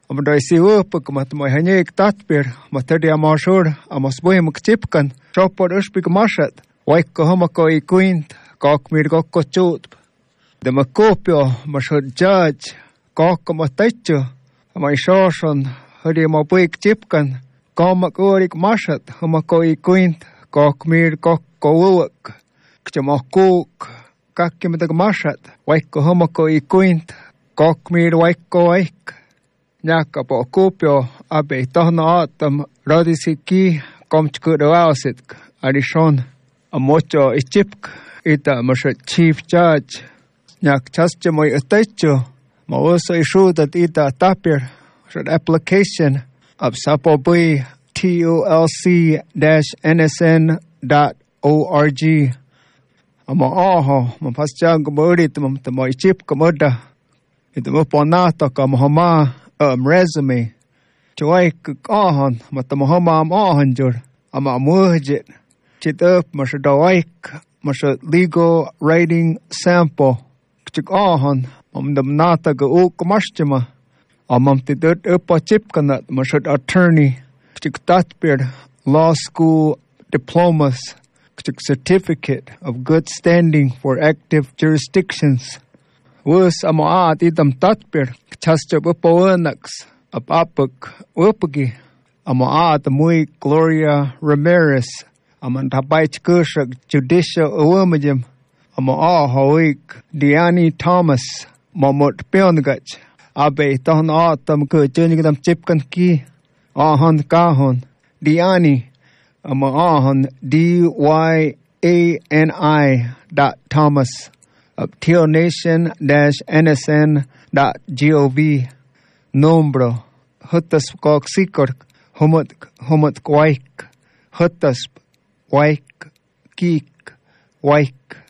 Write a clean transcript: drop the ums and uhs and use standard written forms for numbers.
Amandai siwupuk matmoy hanyek tatpir matadi amashur amasbuhimuk chipkan chopod ushpik mashat waikko homako ikuint kakmir kokko chutp. Demakopio mashud judge kakko matachu amay shoshon hadi mabuik chipkan kamak urik mashat homako ikuint kakmir kokko uwak kchamakuk kakkimadag mashat waikko homako ikuint kakmir waikko waik. Nyaka po kupio abe tohno atam radisiki komchkudoasit adishon amocho ichipk ita masha chief judge nyak chasche moy itecho ma also issued ita tapir shad application of sapobui tulc-nsn.org ama aho ma paschang morit mam moy chip komoda ita mo ponata kamhama resume choik ahon matamohama ahonjur ama muhjit chitup mashadoik masha legal writing sample chik ahon dam nata go ukmashtima amam tidut upa chipkanat mashad attorney chik tatbir law school diplomas chik certificate of good standing for active jurisdictions. Wus amaat idam tatpir chaschab upawanaks apapuk upagi amaat muy Gloria Ramirez amantabait kushak judicial uwamajim amaahoik Diani Thomas mamut pionagach abe tahon atam ku junigadam chipkan ki ahon kahon Diani amaahon DYANI.Thomas of tilnation-nsn.gov nombro hutasp koksikor humut kwaik hutasp waik kik waik